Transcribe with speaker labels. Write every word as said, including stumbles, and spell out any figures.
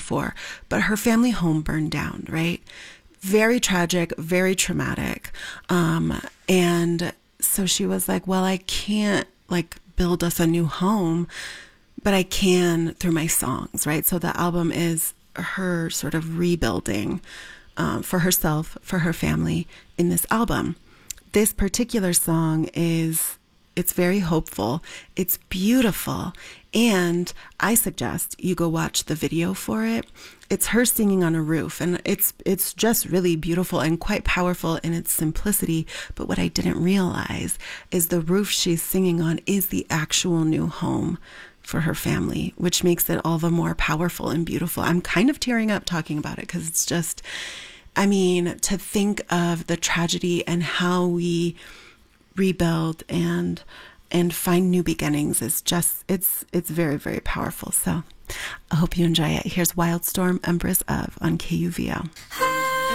Speaker 1: before, but her family home burned down, right? Very tragic, very traumatic. Um, and so she was like, well, I can't like build us a new home, but I can through my songs, right? So the album is her sort of rebuilding um, for herself, for her family in this album. This particular song is, it's very hopeful. It's beautiful. And I suggest you go watch the video for it. It's her singing on a roof, and it's it's just really beautiful and quite powerful in its simplicity. But what I didn't realize is the roof she's singing on is the actual new home for her family, which makes it all the more powerful and beautiful. I'm kind of tearing up talking about it because it's just, I mean, to think of the tragedy and how we rebuild and and find new beginnings is just, it's it's very, very powerful. So I hope you enjoy it. Here's Wildstorm, Empress of on K U V O.